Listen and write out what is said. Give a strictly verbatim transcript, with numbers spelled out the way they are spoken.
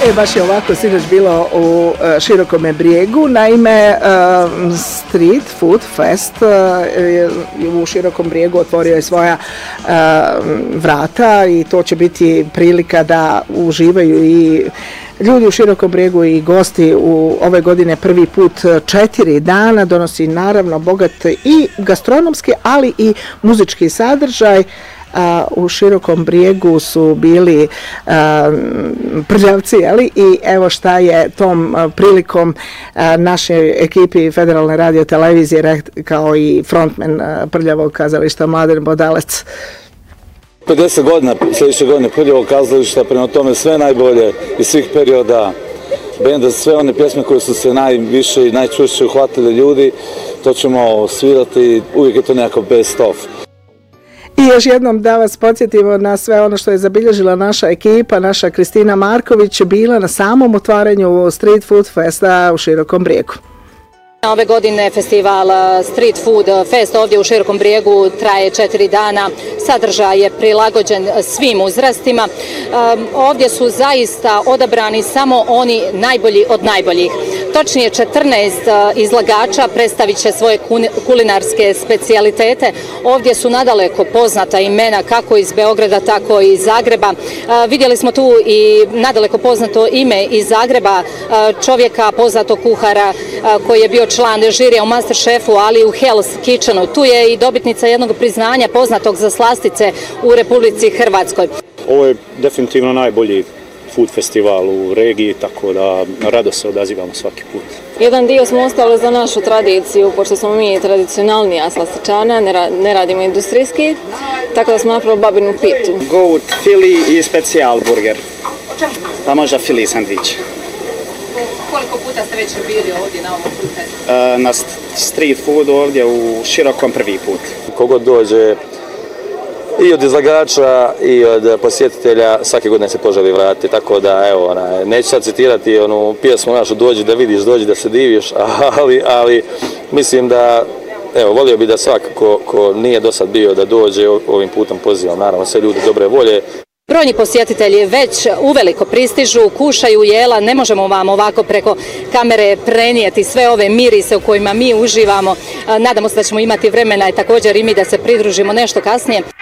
E, baš je ovako sinoć bilo u uh, Širokome Brijegu. Naime, uh, Street Food Fest uh, u Širokom Brijegu otvorio je svoja uh, vrata i to će biti prilika da uživaju i ljudi u Širokom Brijegu i gosti u ove godine prvi put četiri dana. Donosi naravno bogat i gastronomski, ali i muzički sadržaj. A, u Širokom Brijegu su bili a, prljavci, ali i evo šta je tom a, prilikom a, našoj ekipi Federalne radio televizije kao i frontman a, prljavog kazališta Mladen Bodalec. pedeset godina, sljedeće godine prljavog kazališta, prema tome sve najbolje iz svih perioda benda, sve one pjesme koje su se najviše i najčešće uhvatile ljudi, to ćemo svirati, uvijek je to nekako best of. I još jednom da vas podsjetimo na sve ono što je zabilježila naša ekipa, naša Kristina Marković bila na samom otvaranju Street Food Festa u Širokom Brijegu. Ove godine festival Street Food Fest ovdje u Širokom Brijegu traje četiri dana. Sadržaj je prilagođen svim uzrastima. Ovdje su zaista odabrani samo oni najbolji od najboljih. Točnije četrnaest izlagača predstavit će svoje kulinarske specijalitete. Ovdje su nadaleko poznata imena kako iz Beograda, tako i iz Zagreba. Vidjeli smo tu i nadaleko poznato ime iz Zagreba, čovjeka, poznatog kuhara koji je bio član žirija u Masterchefu, ali i u Hell's Kitchenu. Tu je i dobitnica jednog priznanja poznatog za slastice u Republici Hrvatskoj. Ovo je definitivno najbolji food festival u regiji, tako da rado se odazivamo svaki put. Jedan dio smo ostavili za našu tradiciju, pošto smo mi tradicionalnija slastičana, ne, ra ne radimo industrijski, tako da smo napravili babinu pitu. Goat, Philly i specijal burger, pa možda Philly sandvič. Koliko puta ste već bili ovdje na ovom food festu? Uh, na street food ovdje u Širokom prvi put. Kogod dođe i od izlagača i od posjetitelja svake godine se poželi vratiti, tako da evo, ona, neću sad citirati onu pjesmu našu dođi da vidiš, dođi da se diviš, ali, ali mislim da evo, volio bi da svako ko, ko nije do sad bio da dođe ovim putem pozivam, naravno sve ljudi dobre volje. Brojni posjetitelji već uveliko pristižu, kušaju jela, ne možemo vam ovako preko kamere prenijeti sve ove mirise u kojima mi uživamo. Nadamo se da ćemo imati vremena i također i mi da se pridružimo nešto kasnije.